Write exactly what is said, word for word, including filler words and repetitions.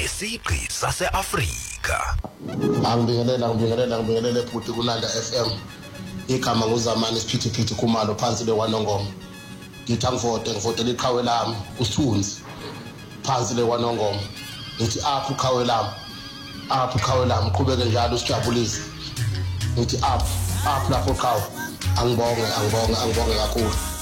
ngesigqi sase-Afrika. Angibingelela ngibingelela ngibingelela ebhuti kuNanda F M. Igama nguzamani isiphithiphithi Khumalo phansi lewanongoma. Ngithi angivote ngivotela iqhawe lami uSithunzi phansi lewanongoma. Ngithi apho iqhawe lami apho iqhawe lami qhubeke njalo usijabulise. Ngithi apho apho lapho iqhawe angibonge angibonge angibonge kakhulu.